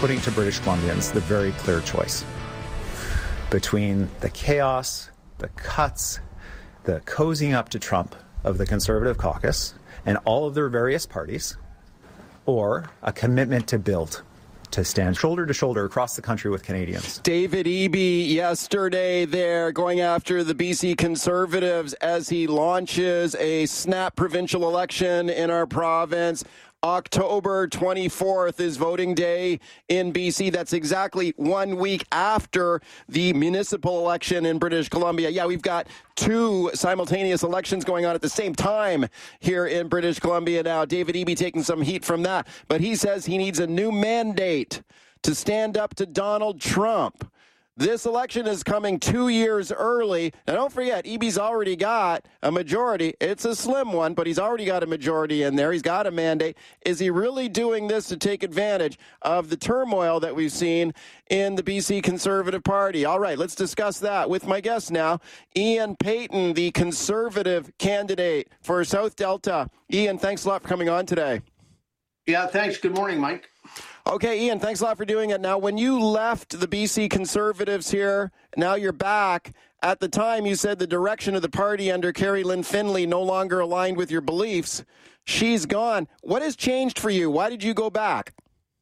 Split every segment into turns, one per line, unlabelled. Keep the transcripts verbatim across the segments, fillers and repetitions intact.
putting to British Columbians the very clear choice between the chaos, the cuts, the cozying up to Trump of the Conservative caucus and all of their various parties, or a commitment to build, to stand shoulder to shoulder across the country with Canadians.
David Eby yesterday there going after the B C Conservatives as he launches a snap provincial election in our province. October twenty-fourth is voting day in B C. That's exactly one week after the municipal election in British Columbia. Yeah, we've got two simultaneous elections going on at the same time here in British Columbia now. David Eby taking some heat from that, but he says he needs a new mandate to stand up to Donald Trump. This election is coming two years early. Now, don't forget, Eby's already got a majority. It's a slim one, but he's already got a majority in there. He's got a mandate. Is he really doing this to take advantage of the turmoil that we've seen in the B C Conservative Party? All right, let's discuss that with my guest now, Ian Paton, the Conservative candidate for South Delta. Ian, thanks a lot for coming on today.
Yeah, thanks. Good morning, Mike.
Okay, Ian, thanks a lot for doing it. Now, when you left the B C Conservatives here, now you're back. At the time, you said the direction of the party under Carrie Lynn Finley no longer aligned with your beliefs. She's gone. What has changed for you? Why did you go back?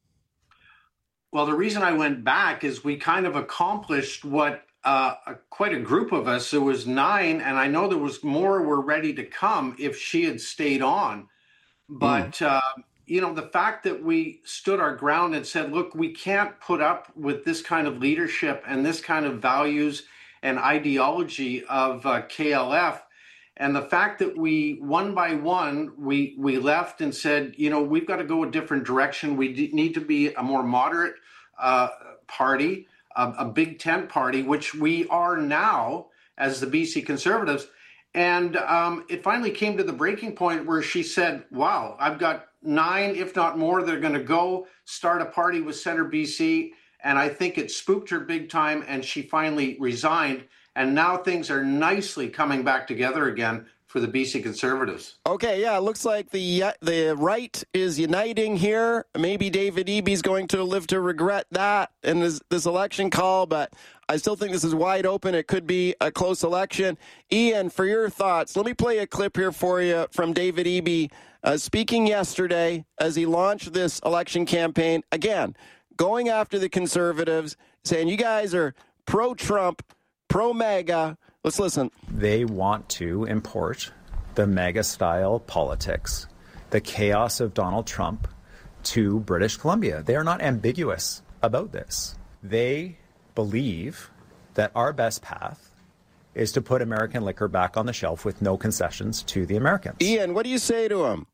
Well, the reason I went back is we kind of accomplished what uh, quite a group of us, there was nine, and I know there was more were ready to come if she had stayed on. But... Mm. Uh, You know, the fact that we stood our ground and said, look, we can't put up with this kind of leadership and this kind of values and ideology of uh, K L F. And the fact that we, one by one, we we left and said, you know, we've got to go a different direction. We d- need to be a more moderate uh, party, a, a big tent party, which we are now as the B C Conservatives. And um, it finally came to the breaking point where she said, wow, I've got nine, if not more, that are going to go start a party with Centre B C. And I think it spooked her big time, and she finally resigned. And now things are nicely coming back together again for the B C Conservatives.
Okay, yeah, it looks like the the right is uniting here. Maybe David Eby's going to live to regret that in this, this election call, but I still think this is wide open. It could be a close election. Ian, for your thoughts, let me play a clip here for you from David Eby uh, speaking yesterday as he launched this election campaign. Again, going after the Conservatives, saying you guys are pro-Trump, pro-MAGA. Let's listen.
They want to import the MAGA-style politics, the chaos of Donald Trump, to British Columbia. They are not ambiguous about this. They believe that our best path is to put American liquor back on the shelf with no concessions to the Americans.
Ian, what do you say to him?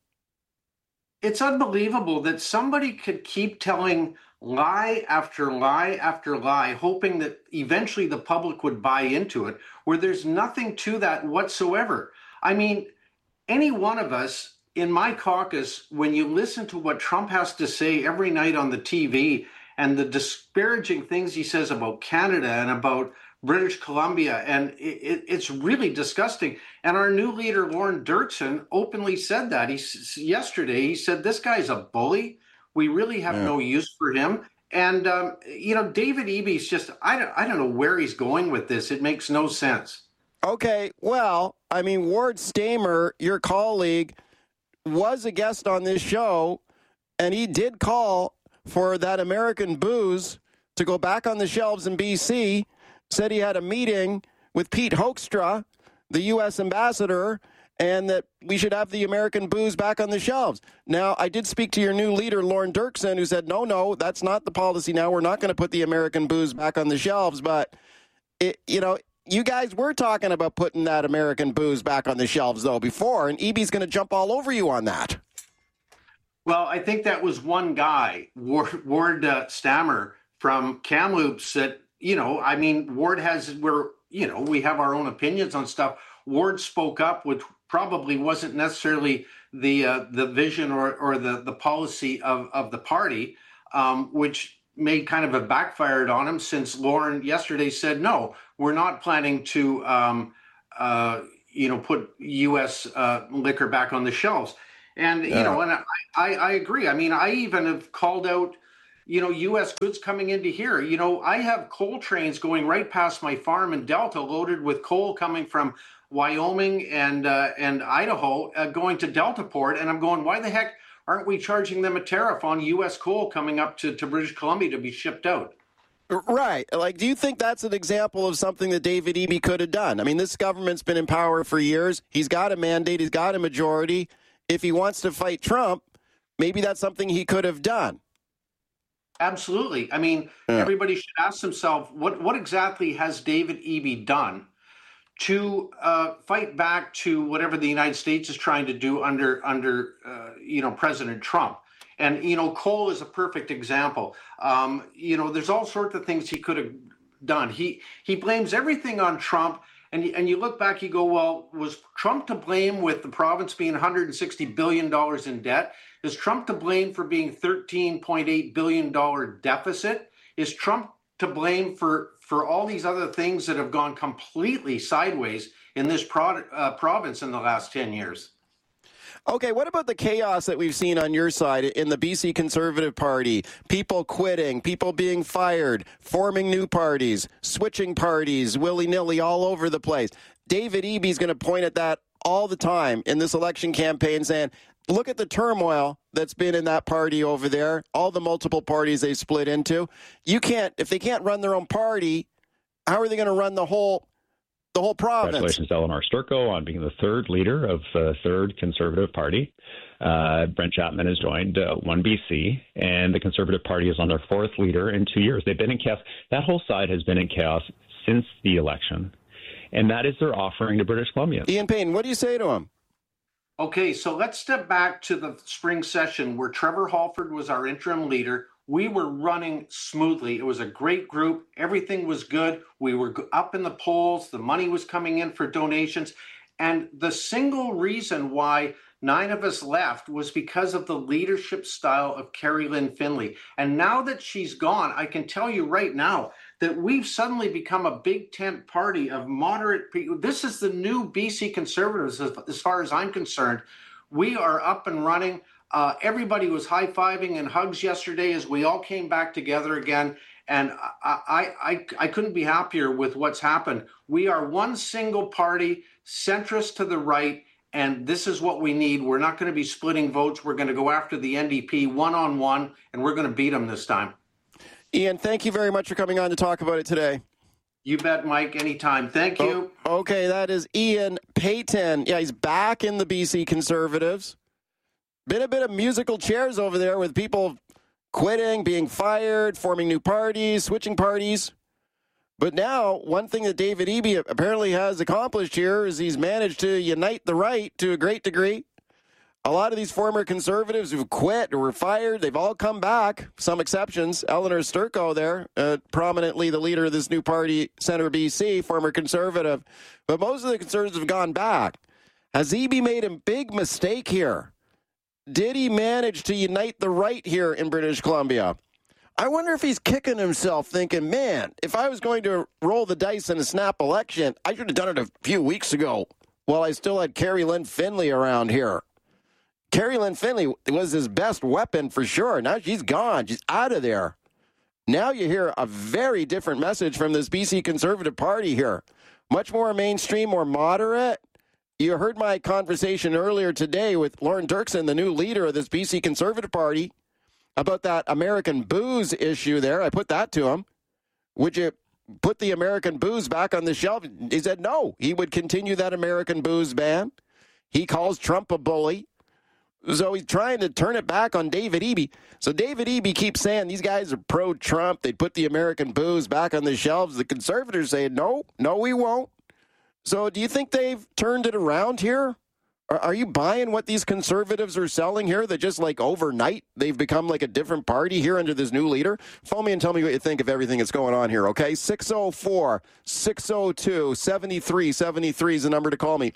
It's unbelievable that somebody could keep telling lie after lie after lie, hoping that eventually the public would buy into it, where there's nothing to that whatsoever. I mean, any one of us in my caucus, when you listen to what Trump has to say every night on the T V and the disparaging things he says about Canada and about British Columbia, and it, it, it's really disgusting. And our new leader, Lauren Dirksen, openly said that. He yesterday, he said, this guy's a bully. We really have yeah. no use for him. And, um, you know, David Eby's just, I don't, I don't know where he's going with this. It makes no sense.
Okay, well, I mean, Ward Stamer, your colleague, was a guest on this show, and he did call for that American booze to go back on the shelves in B C, said he had a meeting with Pete Hoekstra, the U S ambassador, and that we should have the American booze back on the shelves. Now, I did speak to your new leader, Lauren Dirksen, who said, no, no, that's not the policy now. We're not going to put the American booze back on the shelves. But, it, you know, you guys were talking about putting that American booze back on the shelves, though, before, and Eby's going to jump all over you on that.
Well, I think that was one guy, Ward, Ward uh, Stamer from Kamloops, that, you know, I mean, Ward has, we're, you know, we have our own opinions on stuff. Ward spoke up, which probably wasn't necessarily the uh, the vision or or the the policy of of the party, um, which made kind of a backfired on him, since Lauren yesterday said, no, we're not planning to, um, uh, you know, put U S uh, liquor back on the shelves. And, yeah. you know, and I, I, I agree. I mean, I even have called out, you know, U S goods coming into here. You know, I have coal trains going right past my farm in Delta loaded with coal coming from Wyoming and uh, and Idaho uh, going to Delta Port. And I'm going, why the heck aren't we charging them a tariff on U S coal coming up to, to British Columbia to be shipped out?
Right. Like, do you think that's an example of something that David Eby could have done? I mean, this government's been in power for years. He's got a mandate. He's got a majority. If he wants to fight Trump, maybe that's something he could have done.
Absolutely. I mean, yeah. Everybody should ask themselves, what, what exactly has David Eby done to uh, fight back to whatever the United States is trying to do under, under uh, you know, President Trump? And, you know, coal is a perfect example. Um, you know, there's all sorts of things he could have done. He he blames everything on Trump. And, and you look back, you go, well, was Trump to blame with the province being one hundred sixty billion dollars in debt? Is Trump to blame for being thirteen point eight billion dollars deficit? Is Trump to blame for, for all these other things that have gone completely sideways in this pro- uh, province in the last ten years?
Okay, what about the chaos that we've seen on your side in the B C Conservative Party? People quitting, people being fired, forming new parties, switching parties willy-nilly all over the place. David Eby's going to point at that all the time in this election campaign saying, look at the turmoil that's been in that party over there, all the multiple parties they split into. You can't, if they can't run their own party, how are they going to run the whole The whole province?
Congratulations to Eleanor Sturko on being the third leader of the third Conservative Party. Uh, Brent Chapman has joined uh, one B C, and the Conservative Party is on their fourth leader in two years. They've been in chaos. That whole side has been in chaos since the election, and that is their offering to British Columbians.
Ian Payton, what do you say to him?
Okay, so let's step back to the spring session where Trevor Halford was our interim leader. We were running smoothly. It was a great group. Everything was good. We were up in the polls. The money was coming in for donations. And the single reason why nine of us left was because of the leadership style of Carrie Lynn Finley. And now that she's gone, I can tell you right now that we've suddenly become a big tent party of moderate people. This is the new B C Conservatives, as far as I'm concerned. We are up and running. Uh, everybody was high-fiving and hugs yesterday as we all came back together again. And I, I, I, I couldn't be happier with what's happened. We are one single party, centrist to the right, and this is what we need. We're not going to be splitting votes. We're going to go after the N D P one-on-one, and we're going to beat them this time.
Ian, thank you very much for coming on to talk about it today.
You bet, Mike. Anytime. Thank you.
Oh, okay, that is Ian Payton. Yeah, he's back in the B C Conservatives. Been a bit of musical chairs over there with people quitting, being fired, forming new parties, switching parties. But now, one thing that David Eby apparently has accomplished here is he's managed to unite the right to a great degree. A lot of these former Conservatives who've quit or were fired, they've all come back, some exceptions. Eleanor Sturko there, uh, prominently the leader of this new party, Centre B C, former Conservative. But most of the Conservatives have gone back. Has Eby made a big mistake here? Did he manage to unite the right here in British Columbia? I wonder if he's kicking himself thinking, man, if I was going to roll the dice in a snap election, I should have done it a few weeks ago while I still had Carrie Lynn Finley around here. Carrie Lynn Finley was his best weapon for sure. Now she's gone. She's out of there. Now you hear a very different message from this B C Conservative Party here. Much more mainstream, more moderate. You heard my conversation earlier today with Lauren Dirksen, the new leader of this B C Conservative Party, about that American booze issue there. I put that to him. Would you put the American booze back on the shelf? He said no. He would continue that American booze ban. He calls Trump a bully. So he's trying to turn it back on David Eby. So David Eby keeps saying these guys are pro-Trump. They'd put the American booze back on the shelves. The Conservatives say, no, no, we won't. So do you think they've turned it around here? Are you buying what these Conservatives are selling here, that just like overnight they've become like a different party here under this new leader? Phone me and tell me what you think of everything that's going on here, okay? six oh four, six oh two, seven three seven three is the number to call me.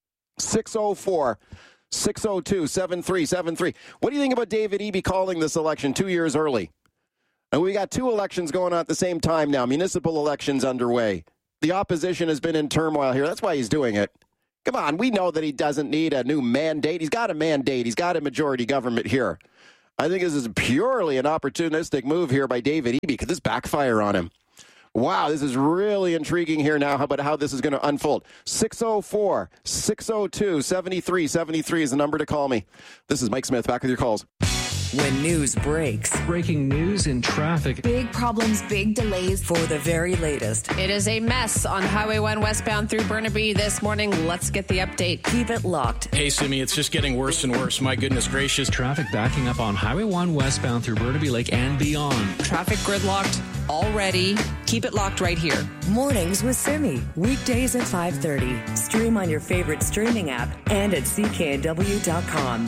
six oh four, six oh two, seven three seven three. What do you think about David Eby calling this election two years early? And we got two elections going on at the same time now, municipal elections underway. The opposition has been in turmoil here. That's why he's doing it. Come on, we know that he doesn't need a new mandate. He's got a mandate. He's got a majority government here. I think this is purely an opportunistic move here by David Eby. Could this backfire on him? Wow, this is really intriguing here now about how this is going to unfold. six oh four, six oh two, seven three seven three is the number to call me. This is Mike Smith, back with your calls.
When news breaks.
Breaking news in traffic.
Big problems, big delays.
For the very latest.
It is a mess on Highway one westbound through Burnaby this morning. Let's get the update.
Keep it locked.
Hey, Simi, it's just getting worse and worse. My goodness gracious.
Traffic backing up on Highway one westbound through Burnaby Lake and beyond.
Traffic gridlocked already. Keep it locked right here.
Mornings with Simi. Weekdays at five thirty. Stream on your favorite streaming app and at C K N W dot com.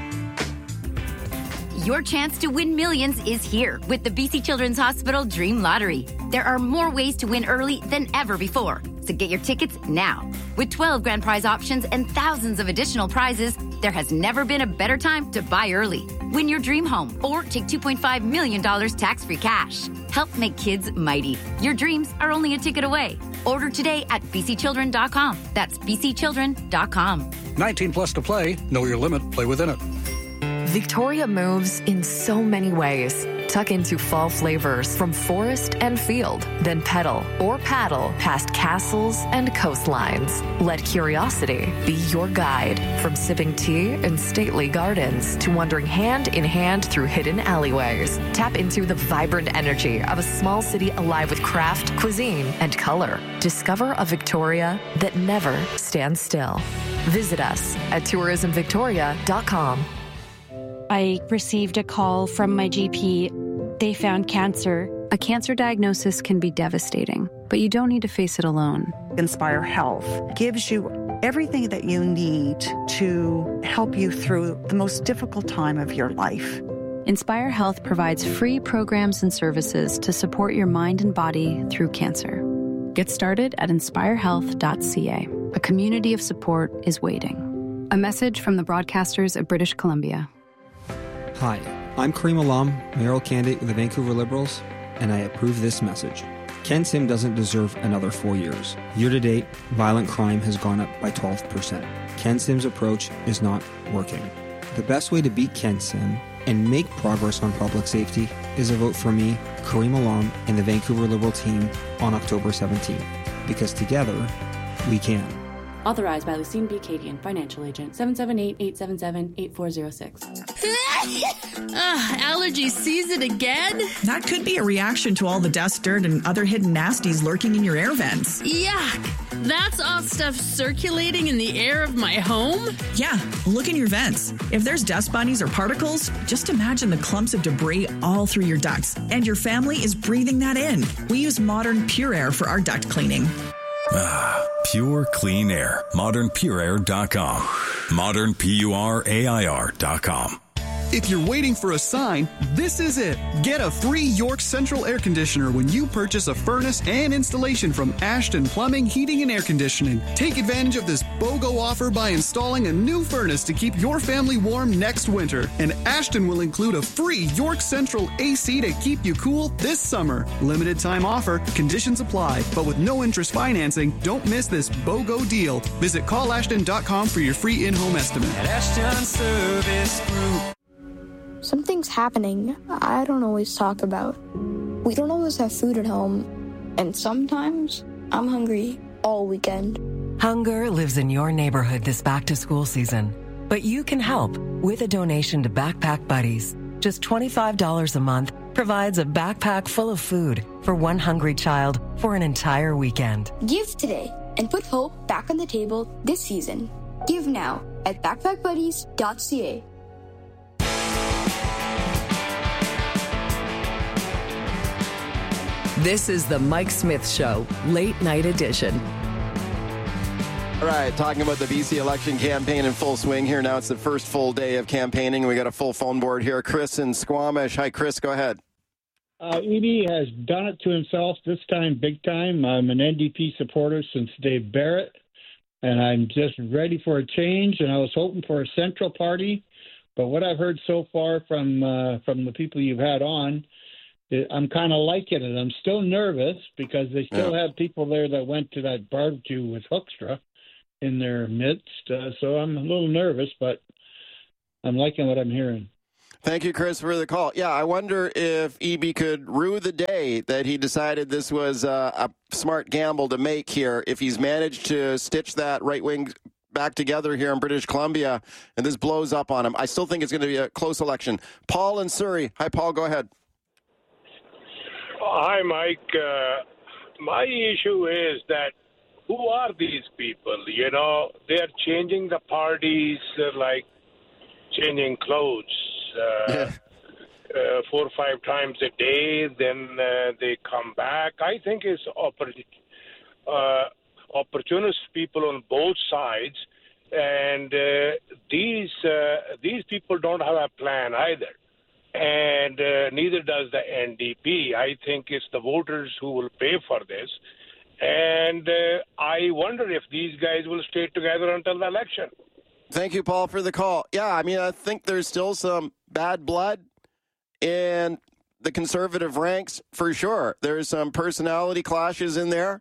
Your chance to win millions is here with the B C Children's Hospital Dream Lottery. There are more ways to win early than ever before, so get your tickets now. With twelve grand prize options and thousands of additional prizes, there has never been a better time to buy early. Win your dream home or take two point five million dollars tax-free cash. Help make kids mighty. Your dreams are only a ticket away. Order today at b c children dot com. That's b c children dot com.
nineteen plus to play. Know your limit. Play within it.
Victoria moves in so many ways. Tuck into fall flavors from forest and field, then pedal or paddle past castles and coastlines. Let curiosity be your guide, from sipping tea in stately gardens to wandering hand in hand through hidden alleyways. Tap into the vibrant energy of a small city alive with craft, cuisine, and color. Discover a Victoria that never stands still. Visit us at tourism victoria dot com.
I received a call from my G P. They found cancer.
A cancer diagnosis can be devastating, but you don't need to face it alone.
Inspire Health gives you everything that you need to help you through the most difficult time of your life.
Inspire Health provides free programs and services to support your mind and body through cancer. Get started at inspire health dot c a. A community of support is waiting. A message from the broadcasters of British Columbia.
Hi, I'm Kareem Alam, mayoral candidate of the Vancouver Liberals, and I approve this message. Ken Sim doesn't deserve another four years. Year to date, violent crime has gone up by twelve percent. Ken Sim's approach is not working. The best way to beat Ken Sim and make progress on public safety is a vote for me, Kareem Alam, and the Vancouver Liberal team on October seventeenth. Because together, we can.
Authorized by Lucine B. Cadian, Financial Agent, seven seven eight, eight seven seven, eight four zero six.
Ugh, allergy season again?
That could be a reaction to all the dust, dirt, and other hidden nasties lurking in your air vents.
Yuck! That's all stuff circulating in the air of my home?
Yeah, look in your vents. If there's dust bunnies or particles, just imagine the clumps of debris all through your ducts, and your family is breathing that in. We use Modern Pure Air for our duct cleaning.
Ah, pure clean air. modern pure air dot com. modern pure dot com.
If you're waiting for a sign, this is it. Get a free York Central air conditioner when you purchase a furnace and installation from Ashton Plumbing, Heating, and Air Conditioning. Take advantage of this BOGO offer by installing a new furnace to keep your family warm next winter. And Ashton will include a free York Central A C to keep you cool this summer. Limited time offer, conditions apply, but with no interest financing, don't miss this BOGO deal. Visit call ashton dot com for your free in-home estimate.
At Ashton Service Group.
Something's happening I don't always talk about. We don't always have food at home, and sometimes I'm hungry all weekend.
Hunger lives in your neighborhood this back-to-school season, but you can help with a donation to Backpack Buddies. Just twenty-five dollars a month provides a backpack full of food for one hungry child for an entire weekend.
Give today and put hope back on the table this season. Give now at backpack buddies dot c a.
This is the Mike Smith Show, late night edition.
All right, talking about the B C election campaign in full swing here. Now it's the first full day of campaigning. We got a full phone board here. Chris in Squamish. Hi, Chris. Go ahead.
Uh, Eby has done it to himself this time, big time. I'm an N D P supporter since Dave Barrett, and I'm just ready for a change. And I was hoping for a central party, but what I've heard so far from uh, from the people you've had on, I'm kind of liking it. I'm still nervous because they still yeah. have people there that went to that barbecue with Hoekstra in their midst. Uh, so I'm a little nervous, but I'm liking what I'm hearing.
Thank you, Chris, for the call. Yeah, I wonder if E B could rue the day that he decided this was uh, a smart gamble to make here. If he's managed to stitch that right wing back together here in British Columbia and this blows up on him, I still think it's going to be a close election. Paul in Surrey. Hi, Paul. Go ahead.
Hi, Mike. Uh, my issue is that who are these people? You know, they're changing the parties uh, like changing clothes. Uh, yeah. uh, four or five times a day, then uh, they come back. I think it's oppor- uh, opportunist people on both sides, and uh, these uh, these people don't have a plan either, and uh, neither does the N D P. I think it's the voters who will pay for this, and uh, I wonder if these guys will stay together until the election.
Thank you, Paul, for the call. Yeah, I mean, I think there's still some bad blood in the conservative ranks, for sure. There's some personality clashes in there.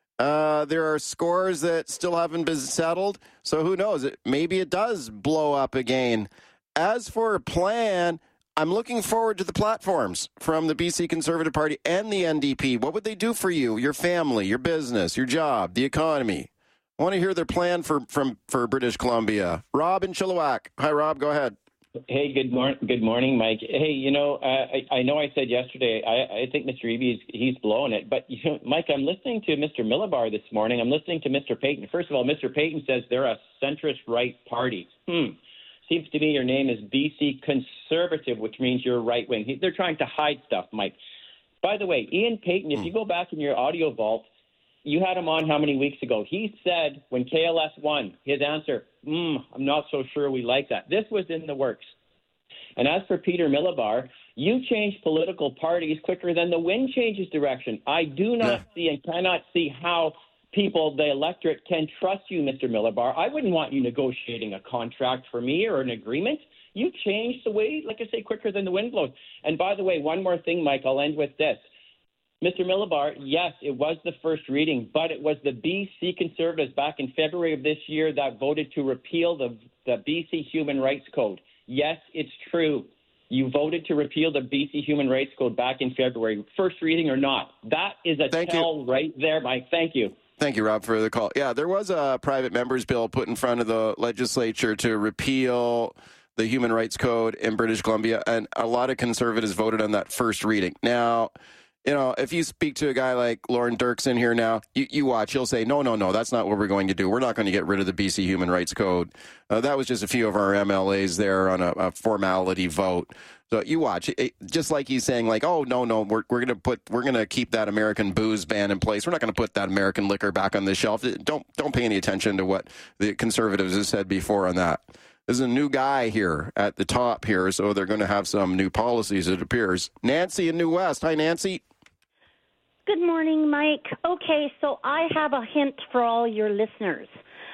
Uh, there are scores that still haven't been settled. So who knows? It, maybe it does blow up again. As for a plan, I'm looking forward to the platforms from the B C Conservative Party and the N D P. What would they do for you, your family, your business, your job, the economy? I want to hear their plan for, from, for British Columbia. Rob in Chilliwack. Hi, Rob. Go ahead.
Hey, good morning, good morning, Mike. Hey, you know, uh, I, I know I said yesterday, I, I think Mister Eby, he's blowing it. But, you know, Mike, I'm listening to Mister Millibar this morning. I'm listening to Mister Payton. First of all, Mister Payton says they're a centrist right party. Hmm. Seems to me your name is B C Conservative, which means you're right wing. They're trying to hide stuff, Mike. By the way, Ian Payton, if you go back in your audio vault, you had him on how many weeks ago? He said when K L S won, his answer, mm, I'm not so sure we like that. This was in the works. And as for Peter Millibar, you change political parties quicker than the wind changes direction. I do not yeah. see and cannot see how people, the electorate, can trust you, Mister Millibar. I wouldn't want you negotiating a contract for me or an agreement. You change the way, like I say, quicker than the wind blows. And by the way, one more thing, Mike, I'll end with this. Mister Millibar, yes, it was the first reading, but it was the B C Conservatives back in February of this year that voted to repeal the, the B C Human Rights Code. Yes, it's true. You voted to repeal the B C Human Rights Code back in February, first reading or not. That is a Thank tell you. right there, Mike. Thank you.
Thank you, Rob, for the call. Yeah, there was a private member's bill put in front of the legislature to repeal the Human Rights Code in British Columbia, and a lot of conservatives voted on that first reading. Now, you know, if you speak to a guy like Lauren Dirksen here now, you, you watch, he'll say, no, no, no, that's not what we're going to do. We're not going to get rid of the B C Human Rights Code. Uh, that was just a few of our M L As there on a, a formality vote. So you watch, it, just like he's saying, like, oh, no, no, we're we're going to put, we're going to keep that American booze ban in place. We're not going to put that American liquor back on the shelf. Don't don't pay any attention to what the conservatives have said before on that. There's a new guy here at the top here, so they're going to have some new policies, it appears. Nancy in New West. Hi, Nancy.
Good morning, Mike. Okay, so I have a hint for all your listeners.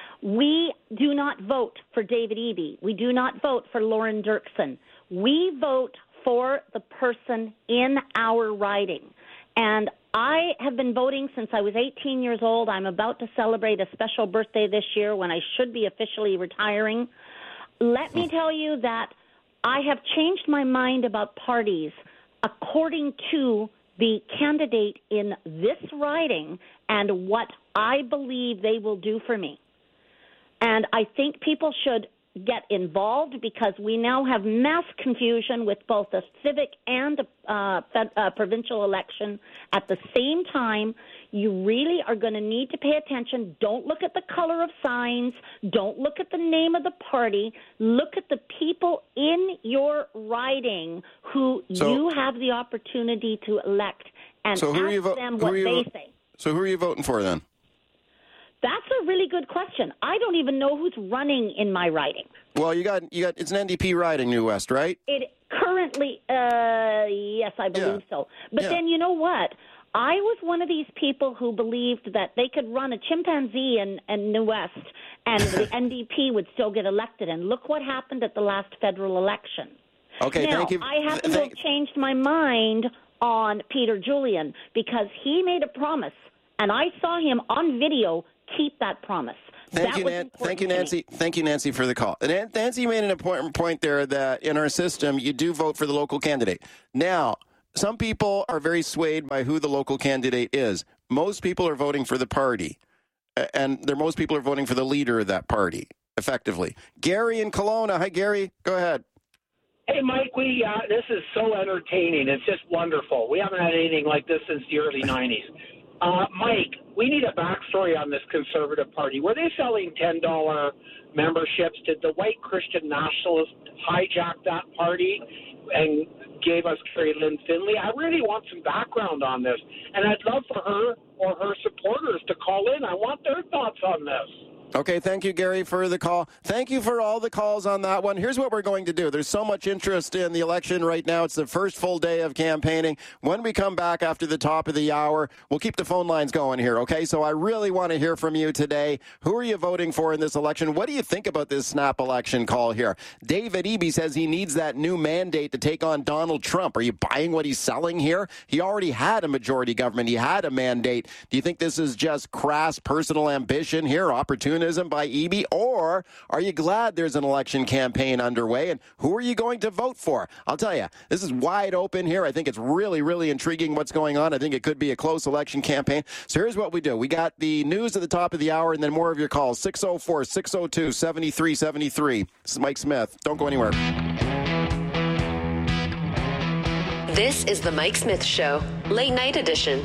We do not vote for David Eby. We do not vote for Lauren Dirksen. We vote for the person in our riding. And I have been voting since I was eighteen years old. I'm about to celebrate a special birthday this year when I should be officially retiring. Let me tell you that I have changed my mind about parties according to the candidate in this riding and what I believe they will do for me. And I think people should get involved because we now have mass confusion with both a civic and a uh, fed, uh, provincial election at the same time. You really are going to need to pay attention. Don't look at the color of signs. Don't look at the name of the party. Look at the people in your riding who so, you have the opportunity to elect and
so who
ask
are you vo-
them what they
vo-
say.
So who are you voting for then?
That's a really good question. I don't even know who's running in my riding.
Well, you got you got it's an N D P riding, New West, right?
It currently, uh, yes, I believe yeah. so. But yeah. then you know what? I was one of these people who believed that they could run a chimpanzee in, in New West and the N D P would still get elected. And look what happened at the last federal election.
Okay,
now,
thank you.
I happen
Th-
to have changed my mind on Peter Julian because he made a promise, and I saw him on video keep that promise.
Thank
That
you,
was
Nan-
important
thank you,
to me.
Nancy. Thank you, Nancy, for the call. And Nancy made an important point there that in our system, you do vote for the local candidate. Now, some people are very swayed by who the local candidate is. Most people are voting for the party, and there most people are voting for the leader of that party, effectively. Gary in Kelowna. Hi, Gary. Go ahead.
Hey, Mike, we uh, this is so entertaining. It's just wonderful. We haven't had anything like this since the early nineties. Uh, Mike, we need a backstory on this Conservative Party. Were they selling ten dollars memberships? Did the white Christian nationalists hijack that party and gave us Carrie Lynn Finley? I really want some background on this, and I'd love for her or her supporters to call in. I want their thoughts on this.
Okay, thank you, Gary, for the call. Thank you for all the calls on that one. Here's what we're going to do. There's so much interest in the election right now. It's the first full day of campaigning. When we come back after the top of the hour, we'll keep the phone lines going here, okay? So I really want to hear from you today. Who are you voting for in this election? What do you think about this snap election call here? David Eby says he needs that new mandate to take on Donald Trump. Are you buying what he's selling here? He already had a majority government. He had a mandate. Do you think this is just crass personal ambition here, opportunity by Eby, or are you glad there's an election campaign underway, and who are you going to vote for? I'll tell you, this is wide open here. I think it's really, really intriguing what's going on. I think it could be a close election campaign. So here's what we do. We got the news at the top of the hour, and then more of your calls. six oh four, six oh two, seven three seven three. This is Mike Smith. Don't go anywhere.
This is the Mike Smith Show, late night edition.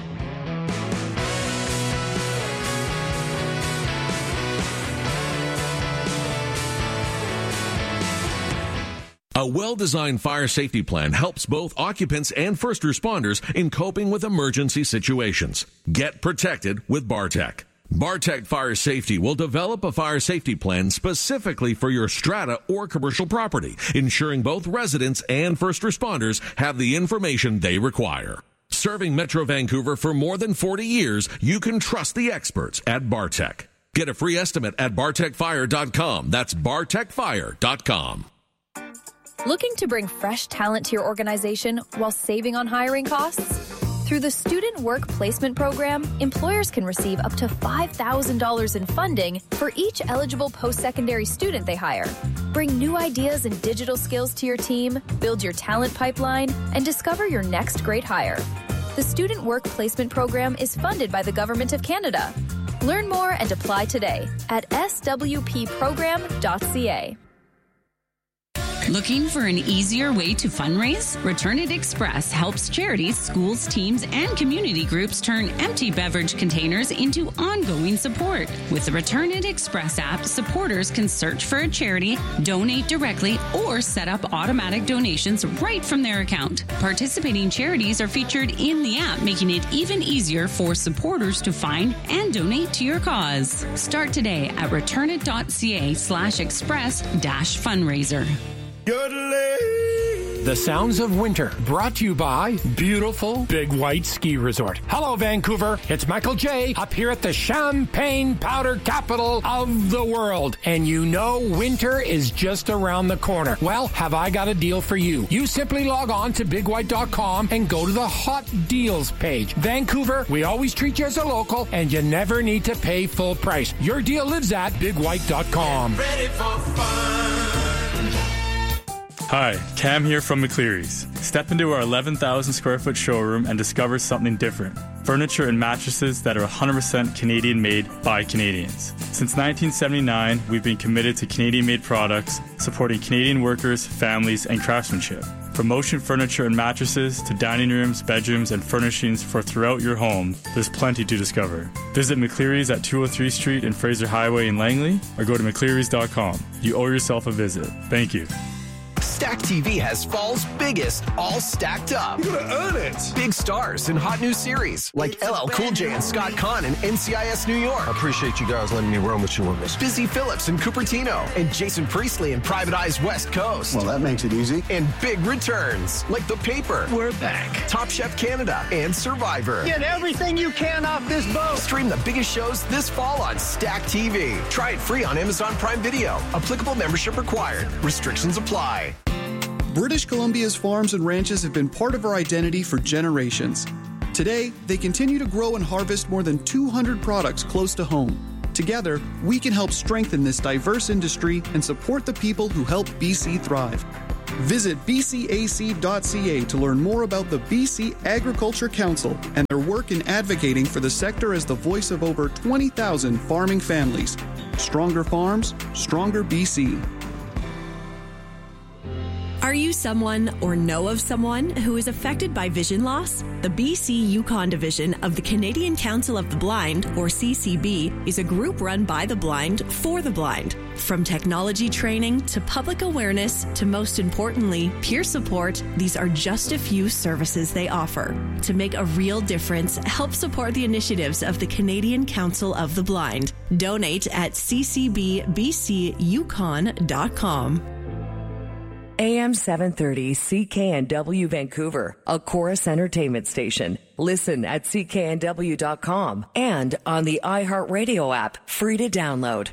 A well-designed fire safety plan helps both occupants and first responders in coping with emergency situations. Get protected with Bartec. Bartec Fire Safety will develop a fire safety plan specifically for your strata or commercial property, ensuring both residents and first responders have the information they require. Serving Metro Vancouver for more than forty years, you can trust the experts at Bartec. Get a free estimate at bartec fire dot com. That's bartec fire dot com.
Looking to bring fresh talent to your organization while saving on hiring costs? Through the Student Work Placement Program, employers can receive up to five thousand dollars in funding for each eligible post-secondary student they hire. Bring new ideas and digital skills to your team, build your talent pipeline, and discover your next great hire. The Student Work Placement Program is funded by the Government of Canada. Learn more and apply today at s w p program dot c a.
Looking for an easier way to fundraise? Return It Express helps charities, schools, teams, and community groups turn empty beverage containers into ongoing support. With the Return It Express app, supporters can search for a charity, donate directly, or set up automatic donations right from their account. Participating charities are featured in the app, making it even easier for supporters to find and donate to your cause. Start today at returnit.ca slash express dash fundraiser.
The sounds of winter, brought to you by beautiful Big White Ski Resort. Hello, Vancouver. It's Michael J. up here at the champagne powder capital of the world. And you know winter is just around the corner. Well, have I got a deal for you? You simply log on to big white dot com and go to the hot deals page. Vancouver, we always treat you as a local, and you never need to pay full price. Your deal lives at big white dot com.
Ready for fun. Hi, Cam here from McCleary's. Step into our eleven thousand square foot showroom and discover something different. Furniture and mattresses that are one hundred percent Canadian made by Canadians. Since nineteen seventy-nine, we've been committed to Canadian made products, supporting Canadian workers, families, and craftsmanship. From motion furniture and mattresses to dining rooms, bedrooms, and furnishings for throughout your home, there's plenty to discover. Visit McCleary's at two oh three Street and Fraser Highway in Langley, or go to mcclearys dot com. You owe yourself a visit. Thank you.
Stack T V has fall's biggest, all stacked up.
You're gonna earn it.
Big stars in hot new series like L L Cool J and Scott Conn in N C I S New York.
I appreciate you guys letting me run with you on this.
Busy Phillips in Cupertino and Jason Priestley in Private Eyes West Coast.
Well, that makes it easy.
And big returns like The Paper.
We're back.
Top Chef Canada and Survivor.
Get everything you can off this boat.
Stream the biggest shows this fall on Stack T V. Try it free on Amazon Prime Video. Applicable membership required. Restrictions apply.
British Columbia's farms and ranches have been part of our identity for generations. Today, they continue to grow and harvest more than two hundred products close to home. Together, we can help strengthen this diverse industry and support the people who help B C thrive. Visit b c a c dot c a to learn more about the B C Agriculture Council and their work in advocating for the sector as the voice of over twenty thousand farming families. Stronger farms, stronger B C.
Are you someone or know of someone who is affected by vision loss? The B C Yukon division of the Canadian Council of the Blind, or C C B, is a group run by the blind for the blind. From technology training to public awareness to, most importantly, peer support, these are just a few services they offer. To make a real difference, help support the initiatives of the Canadian Council of the Blind. Donate at c c b b c yukon dot com.
A M seven thirty C K N W Vancouver, a Chorus Entertainment station. Listen at c k n w dot com and on the iHeartRadio app, free to download.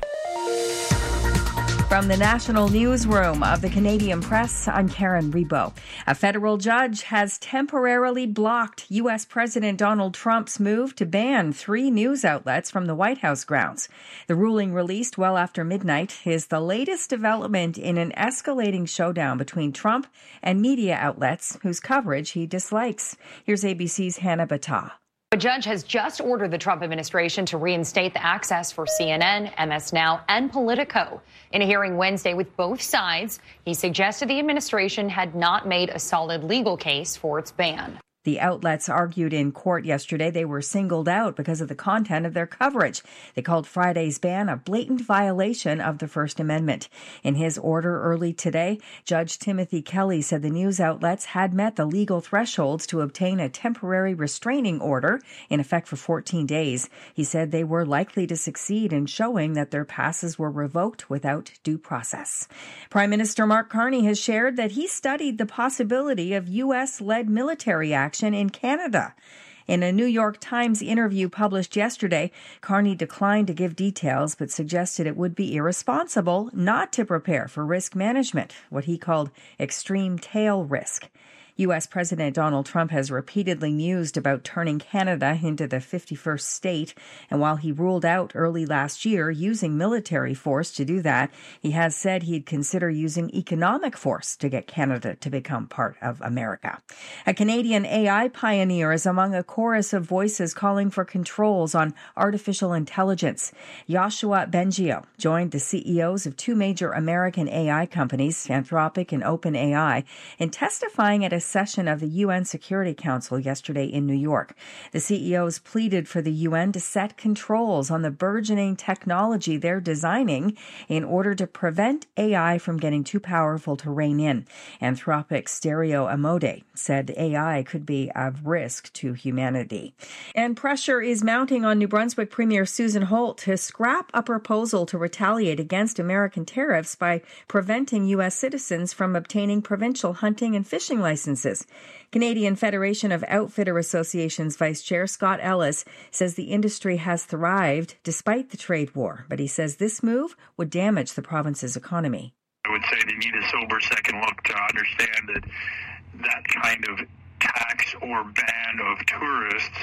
From the National Newsroom of the Canadian Press, I'm Karen Rebo. A federal judge has temporarily blocked U S. President Donald Trump's move to ban three news outlets from the White House grounds. The ruling, released well after midnight, is the latest development in an escalating showdown between Trump and media outlets whose coverage he dislikes. Here's A B C's Hannah Battah.
A judge has just ordered the Trump administration to reinstate the access for C N N, M S Now, and Politico. In a hearing Wednesday with both sides, he suggested the administration had not made a solid legal case for its ban.
The outlets argued in court yesterday they were singled out because of the content of their coverage. They called Friday's ban a blatant violation of the First Amendment. In his order early today, Judge Timothy Kelly said the news outlets had met the legal thresholds to obtain a temporary restraining order in effect for fourteen days. He said they were likely to succeed in showing that their passes were revoked without due process. Prime Minister Mark Carney has shared that he studied the possibility of U S-led military action in Canada. In a New York Times interview published yesterday, Carney declined to give details but suggested it would be irresponsible not to prepare for risk management, what he called extreme tail risk. U S. President Donald Trump has repeatedly mused about turning Canada into the fifty-first state, and while he ruled out early last year using military force to do that, he has said he'd consider using economic force to get Canada to become part of America. A Canadian A I pioneer is among a chorus of voices calling for controls on artificial intelligence. Yoshua Bengio joined the C E Os of two major American A I companies, Anthropic and OpenAI, in testifying at a session of the U N Security Council yesterday in New York. The C E Os pleaded for the U N to set controls on the burgeoning technology they're designing in order to prevent A I from getting too powerful to rein in. Anthropic's Stereo Amode said A I could be of risk to humanity. And pressure is mounting on New Brunswick Premier Susan Holt to scrap a proposal to retaliate against American tariffs by preventing U S citizens from obtaining provincial hunting and fishing licenses. Canadian Federation of Outfitter Associations Vice Chair Scott Ellis says the industry has thrived despite the trade war, but he says this move would damage the province's economy.
I would say they need a sober second look to understand that that kind of tax or ban of tourists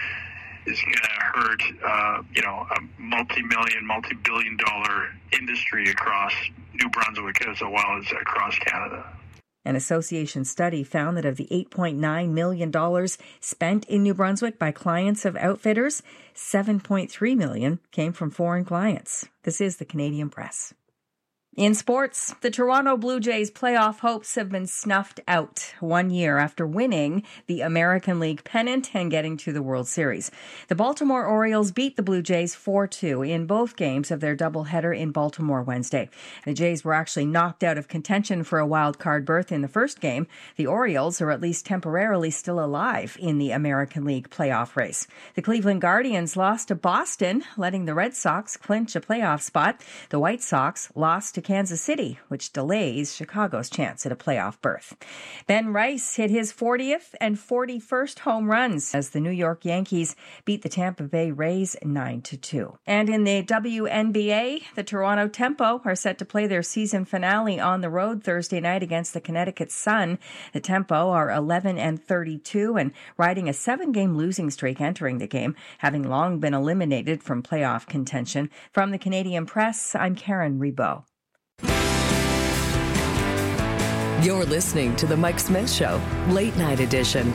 is going to hurt, uh, you know, a multi-million, multi-billion dollar industry across New Brunswick as well as across Canada.
An association study found that of the eight point nine million dollars spent in New Brunswick by clients of outfitters, seven point three million dollars came from foreign clients. This is the Canadian Press. In sports, the Toronto Blue Jays' playoff hopes have been snuffed out one year after winning the American League pennant and getting to the World Series. The Baltimore Orioles beat the Blue Jays four two in both games of their doubleheader in Baltimore Wednesday. The Jays were actually knocked out of contention for a wild card berth in the first game. The Orioles are at least temporarily still alive in the American League playoff race. The Cleveland Guardians lost to Boston, letting the Red Sox clinch a playoff spot. The White Sox lost to Kansas City, which delays Chicago's chance at a playoff berth. Ben Rice hit his fortieth and forty-first home runs as the New York Yankees beat the Tampa Bay Rays nine to two. And in the W N B A, the Toronto Tempo are set to play their season finale on the road Thursday night against the Connecticut Sun. The Tempo are eleven and thirty-two and riding a seven-game losing streak entering the game, having long been eliminated from playoff contention. From the Canadian Press, I'm Karen Rebo.
You're listening to The Mike Smith Show, Late Night Edition.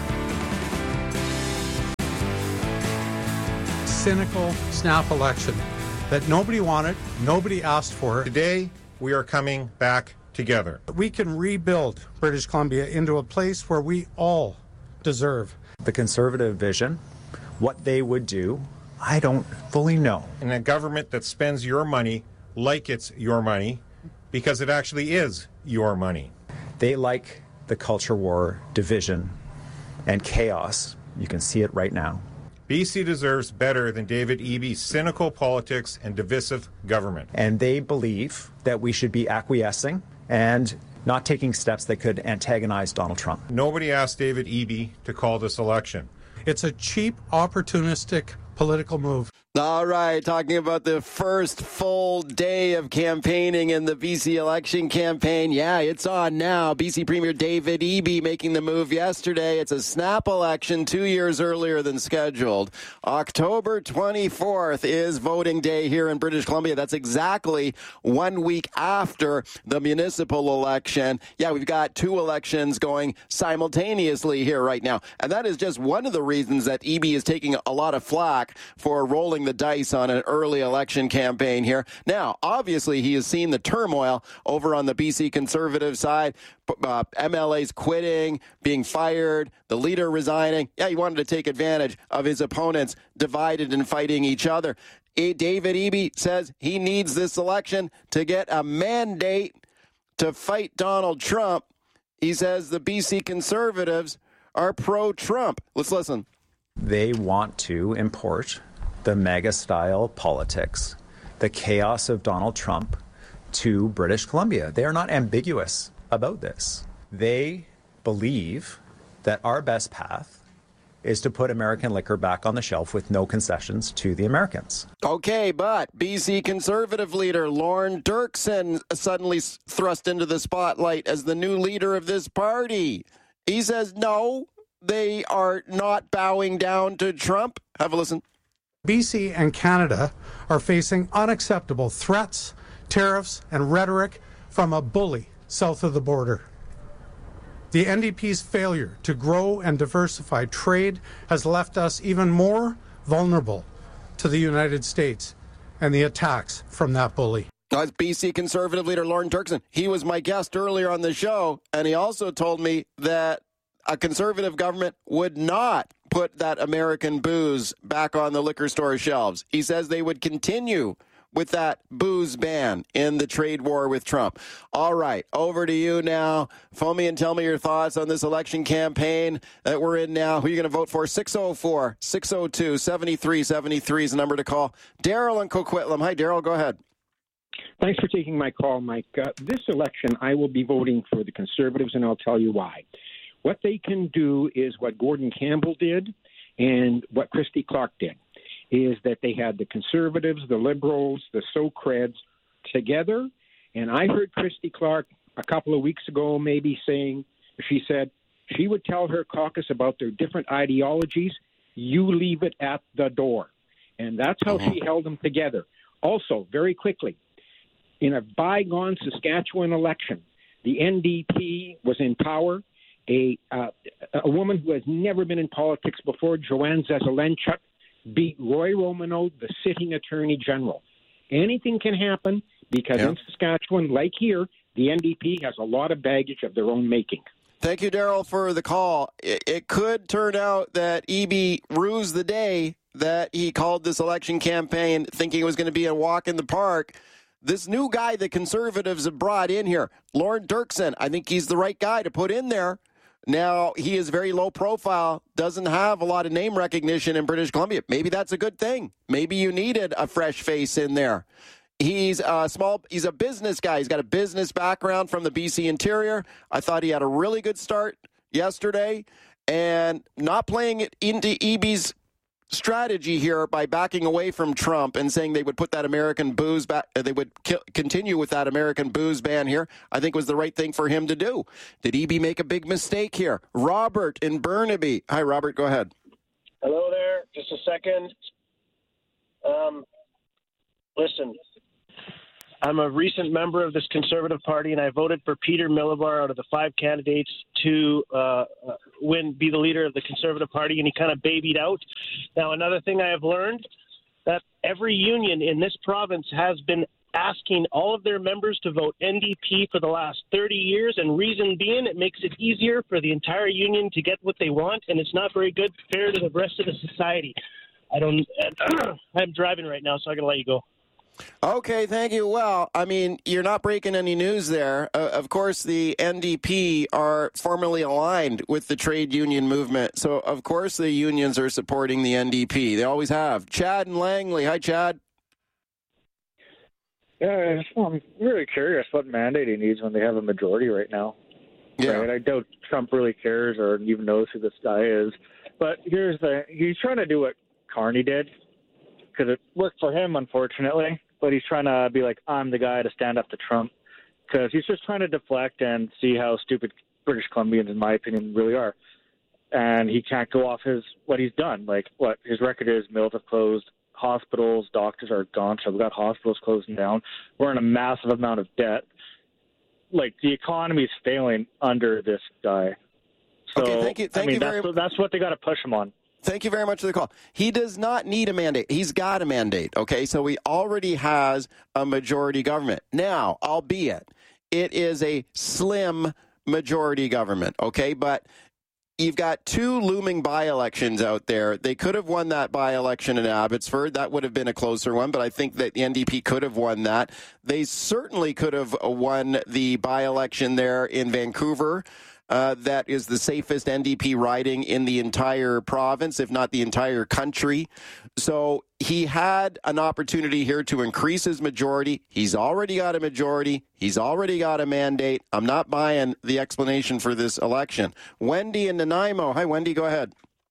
Cynical snap election that nobody wanted, nobody asked for.
Today, we are coming back together.
We can rebuild British Columbia into a place where we all deserve.
The Conservative vision, what they would do, I don't fully know.
And a government that spends your money like it's your money, because it actually is your money.
They like the culture war, division, and chaos. You can see it right now.
B C deserves better than David Eby's cynical politics and divisive government.
And they believe that we should be acquiescing and not taking steps that could antagonize Donald Trump.
Nobody asked David Eby to call this election.
It's a cheap, opportunistic political move.
All right, talking about the first full day of campaigning in the B C election campaign. Yeah, it's on now. B C Premier David Eby making the move yesterday. It's a snap election two years earlier than scheduled. October twenty-fourth is voting day here in British Columbia. That's exactly one week after the municipal election. Yeah, we've got two elections going simultaneously here right now. And that is just one of the reasons that Eby is taking a lot of flack for rolling the dice on an early election campaign here. Now, obviously, he has seen the turmoil over on the B C Conservative side. Uh, M L As quitting, being fired, the leader resigning. Yeah, he wanted to take advantage of his opponents divided and fighting each other. David Eby says he needs this election to get a mandate to fight Donald Trump. He says the B C Conservatives are pro-Trump. Let's listen.
They want to import the MAGA-style politics, the chaos of Donald Trump, to British Columbia. They are not ambiguous about this. They believe that our best path is to put American liquor back on the shelf with no concessions to the Americans.
Okay, but B C Conservative leader Lorne Dirksen suddenly thrust into the spotlight as the new leader of this party. He says, no, they are not bowing down to Trump. Have a listen.
B C and Canada are facing unacceptable threats, tariffs, and rhetoric from a bully south of the border. The N D P's failure to grow and diversify trade has left us even more vulnerable to the United States and the attacks from that bully.
That's B C Conservative leader Lorne Dirksen. He was my guest earlier on the show, and he also told me that a Conservative government would not put that American booze back on the liquor store shelves. He says they would continue with that booze ban in the trade war with Trump. All right, over to you now. Phone me and tell me your thoughts on this election campaign that we're in now. Who are you going to vote for? six oh four, six oh two, seven three seven three is the number to call. Daryl in Coquitlam. Hi, Daryl. Go ahead.
Thanks for taking my call, Mike. Uh, this election, I will be voting for the Conservatives, and I'll tell you why. What they can do is what Gordon Campbell did and what Christy Clark did, is that they had the Conservatives, the Liberals, the So-Creds together. And I heard Christy Clark a couple of weeks ago maybe saying, she said she would tell her caucus about their different ideologies, you leave it at the door. And that's how uh-huh. she held them together. Also, very quickly, in a bygone Saskatchewan election, the N D P was in power. A uh, a woman who has never been in politics before, Joanne Zezelenchuk, beat Roy Romano, the sitting attorney general. Anything can happen because yeah. in Saskatchewan, like here, the N D P has a lot of baggage of their own making.
Thank you, Daryl, for the call. It, it could turn out that Eby rues the day that he called this election campaign thinking it was going to be a walk in the park. This new guy the Conservatives have brought in here, Lorne Dirksen, I think he's the right guy to put in there. Now, he is very low profile, doesn't have a lot of name recognition in British Columbia. Maybe that's a good thing. Maybe you needed a fresh face in there. He's a small. He's a business guy. He's got a business background from the B C Interior. I thought he had a really good start yesterday, and not playing it into E B's strategy here by backing away from Trump and saying they would put that American booze back. They would ki- continue with that American booze ban here. I think was the right thing for him to do. Did E B make a big mistake here? Robert in Burnaby. Hi, Robert. Go ahead.
Hello there. Just a second. Um, listen. I'm a recent member of this Conservative Party, and I voted for Peter Millibar out of the five candidates to uh, win, be the leader of the Conservative Party, and he kind of babied out. Now, another thing I have learned, that every union in this province has been asking all of their members to vote N D P for the last thirty years, and reason being, it makes it easier for the entire union to get what they want, and it's not very good, fair to the rest of the society. I don't. I'm driving right now, so I'm gonna let you go.
Okay, thank you. Well, I mean, you're not breaking any news there. Uh, of course, the N D P are formally aligned with the trade union movement. So, of course, the unions are supporting the N D P. They always have. Chad and Langley. Hi, Chad.
Yeah, I'm really curious what mandate he needs when they have a majority right now.
Yeah.
Right? I doubt Trump really cares or even knows who this guy is. But here's the he's trying to do what Carney did because it worked for him, unfortunately. But he's trying to be like, I'm the guy to stand up to Trump because he's just trying to deflect and see how stupid British Columbians, in my opinion, really are. And he can't go off his what he's done. Like, what his record is, mills have closed, hospitals, doctors are gone. So we've got hospitals closing down. We're in a massive amount of debt. Like, the economy is failing under this guy. So,
okay, thank you. Thank
I mean,
you
that's,
very...
that's what they got to push him on.
Thank you very much for the call. He does not need a mandate. He's got a mandate, okay? So he already has a majority government. Now, albeit, it is a slim majority government, okay? But you've got two looming by-elections out there. They could have won that by-election in Abbotsford. That would have been a closer one, but I think that the N D P could have won that. They certainly could have won the by-election there in Vancouver. Uh, that is the safest N D P riding in the entire province, if not the entire country. So he had an opportunity here to increase his majority. He's already got a majority. He's already got a mandate. I'm not buying the explanation for this election. Wendy in Nanaimo. Hi, Wendy. Go ahead.